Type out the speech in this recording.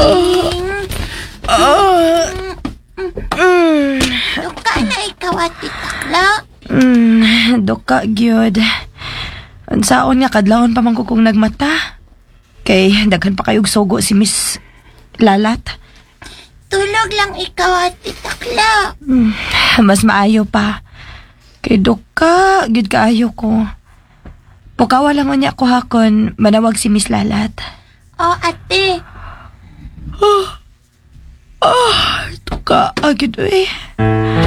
darling. Duka na ikaw at itakla. Duka, gyud. Unsaon nga kadlawon pa man ko kung nagmata. Kay daghan pa kayog sugo si Miss Lalat. Tulog lang ikaw at itakla. Mas maayo pa. Kay duka, gyud kaayo ko. Pukawa lang unya ko hakon manawag si Miss Lalat. O ate. Duka, gyud eh.